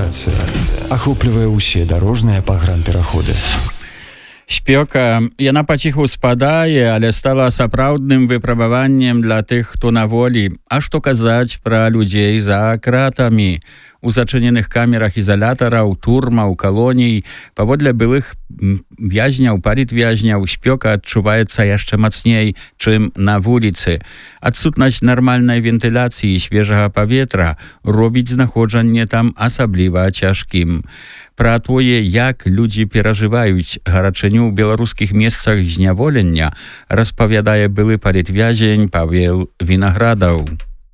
Аперацыя ахоплівае ўсе дарожныя пагранпераходы. Спёка, яна паціху спадае, але стала сапраўдным выпрабаваннем для тых, хто на волі. А што казаць пра людзей за кратамі? У зачыненых камерах ізалятараў, турмаў, калоній, паводле былых вязняў, палітвязняў, спёка адчуваецца яшчэ мацней, чым на вуліцы. Адсутнасць нармальнай вентыляцыі свежага паветра робіць знаходжанне там асабліва цяжкім. Пра тое, як людзі перажываюць гарачыню ў беларускіх месцах зняволення, распавядае былы палітвязень Павел Виноградов.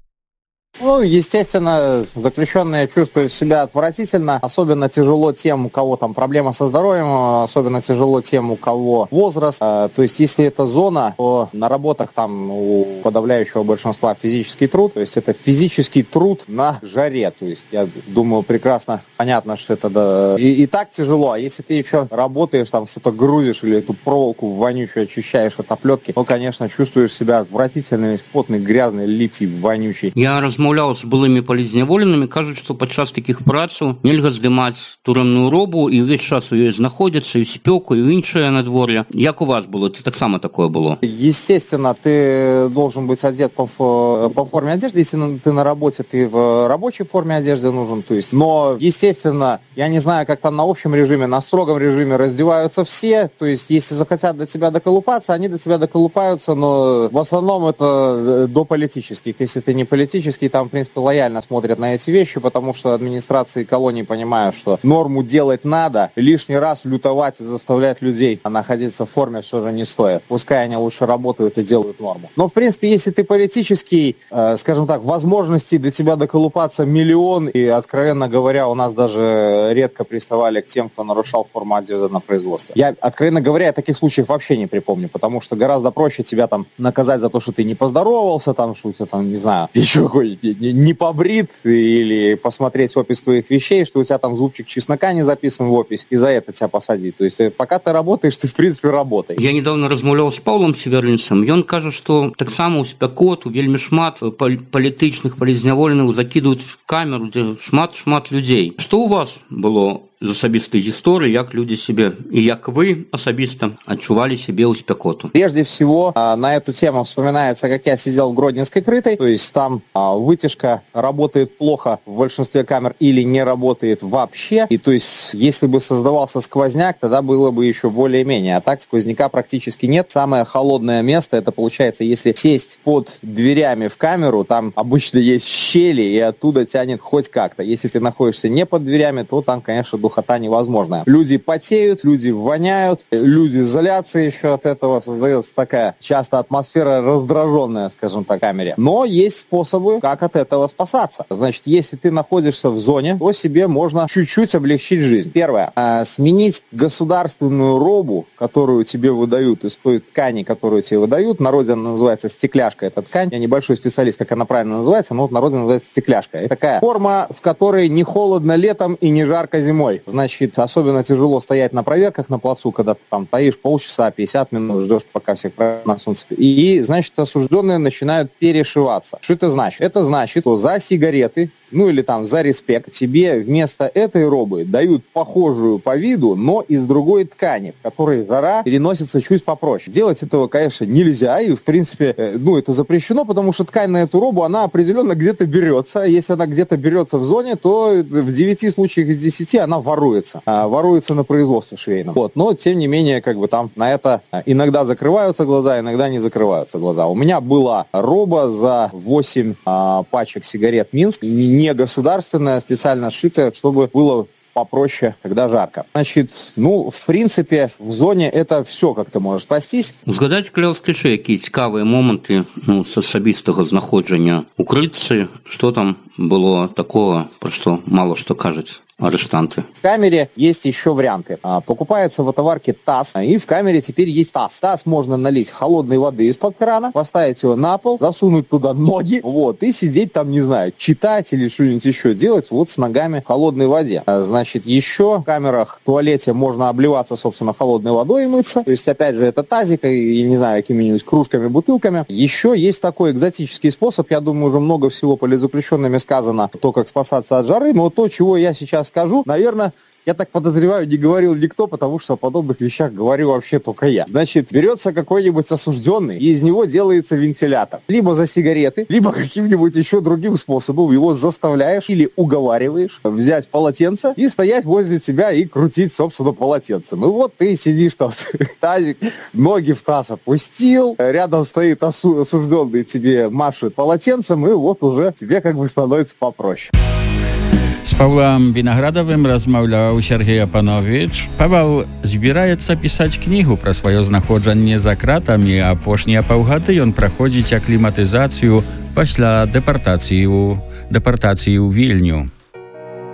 Ну, естественно, заключенные чувствуют себя отвратительно. Особенно тяжело тем, у кого там проблема со здоровьем, особенно тяжело тем, у кого возраст. То есть, если это зона, то на работах там у подавляющего большинства физический труд. То есть, это физический труд на жаре. То есть, я думаю, прекрасно понятно, что это и так тяжело. А если ты еще работаешь, там что-то грузишь или эту проволоку вонючую очищаешь от оплетки, то, конечно, чувствуешь себя отвратительно, весь потный, грязный, липкий, вонючий. Я размаўляў з былымі палітзняволенымі, кажуць, што падчас такіх працаў нельга здымаць турэмную робу і ўвесь час у ёй знаходзіцца, і спёку, і іншае надвор'е. Як у вас было? Ці таксама такое было? Естественно, ты должен быть одет по форме одежды. Если ты на работе, ты в рабочей форме одежды нужен. То есть, но, естественно, я не знаю, как там на общем режиме, на строгом режиме раздеваются все. То есть, если захотят до тебя доколупаться, они до тебя доколупаются, но в основном это до политических. Если ты не политический, там, в принципе, лояльно смотрят на эти вещи, потому что администрации колоний понимают, что норму делать надо, лишний раз лютовать и заставлять людей находиться в форме все же не стоит. Пускай они лучше работают и делают норму. Но, в принципе, если ты политический, скажем так, возможностей до тебя доколупаться миллион, и, откровенно говоря, у нас даже редко приставали к тем, кто нарушал форму одежды на производстве. Я, откровенно говоря, таких случаев вообще не припомню, потому что гораздо проще тебя там наказать за то, что ты не поздоровался, там, что у тебя там, не знаю, еще какой-нибудь не побрит, или посмотреть опись твоих вещей, что у тебя там зубчик чеснока не записан в опись, и за это тебя посадить. То есть, пока ты работаешь, ты, в принципе, работаешь. Я недавно размаўляў з Паўлам Северлінцам. Ён кажа, што таксама ў спякоту вельмі шмат палітычных палітзняволеных закідваюць в камеру, дзе шмат людзей. Што ў вас было з асабістай гісторыі, як людзі себе и як вы асабіста адчували себе ў спякоту? Прежде всего, на эту тему вспоминается, как я сидел в Гродненской крытой, то есть там вытяжка работает плохо в большинстве камер или не работает вообще, и то есть если бы создавался сквозняк, тогда было бы еще более-менее, а так сквозняка практически нет. Самое холодное место, это получается, если сесть под дверями в камеру, там обычно есть щели, и оттуда тянет хоть как-то. Если ты находишься не под дверями, то там, конечно, духота невозможная. Люди потеют, люди воняют, люди злятся еще от этого, создается такая часто атмосфера раздраженная, скажем так, в камере. Но есть способы, как от этого спасаться. Значит, если ты находишься в зоне, то себе можно чуть-чуть облегчить жизнь. Первое. Сменить государственную робу, которую тебе выдают из той ткани, которую тебе выдают. В народе она называется стекляшка, эта ткань. Я небольшой специалист, как она правильно называется, но в народе называется стекляшка. Это такая форма, в которой не холодно летом и не жарко зимой. Значит, особенно тяжело стоять на проверках на плацу, когда ты там стоишь полчаса, 50 минут, ждешь, пока всех на солнце. И, значит, осужденные начинают перешиваться. Что это значит? Это значит, что за сигареты, ну или там за респект, тебе вместо этой робы дают похожую по виду, но из другой ткани, в которой жара переносится чуть попроще. Делать этого, конечно, нельзя, и, в принципе, это запрещено, потому что ткань на эту робу, она определенно где-то берется. Если она где-то берется в зоне, то в 9 случаях из 10 она воруется. Воруется на производстве швейном. Вот. Но, тем не менее, как бы там на это иногда закрываются глаза, иногда не закрываются глаза. У меня была роба за 8 пачек сигарет «Минск», не государственная, специально сшитая, чтобы было попроще, когда жарко. Значит, в принципе, в зоне это все как-то может спастись. Згадайте, каля ласка, яшчэ якія цікавыя моманты з асабістага знаходжання ў крытцы, што там было такого, про што мало што кажуць арештанты. В камере есть еще варианты. Покупается в отоварке таз, и в камере теперь есть таз. Таз можно налить холодной воды из-под крана, поставить его на пол, засунуть туда ноги, вот, и сидеть там, не знаю, читать или что-нибудь еще делать вот с ногами в холодной воде. Значит, еще в камерах, в туалете можно обливаться, собственно, холодной водой и мыться. То есть, опять же, это тазик, и, не знаю, какими-нибудь кружками, бутылками. Еще есть такой экзотический способ, я думаю, уже много всего политзаключенными сказано, то, как спасаться от жары, но то, чего я сейчас расскажу. Наверное, я так подозреваю, не говорил никто, потому что о подобных вещах говорю вообще только я. Значит, берется какой-нибудь осужденный, и из него делается вентилятор. Либо за сигареты, либо каким-нибудь еще другим способом его заставляешь или уговариваешь взять полотенце и стоять возле тебя и крутить, собственно, полотенцем. И вот ты сидишь там, тазик, ноги в таз опустил, рядом стоит осужденный, тебе машет полотенцем, и вот уже тебе как бы становится попроще. З Павлом Вінаградовым размаўляў Сергей Апанович. Павел збіраецца пісаць кнігу пра сваё знаходжанне за кратамі. Апошнія паўгады ён праходзіць акліматызацыю пасля дэпартацыі ў Вільню.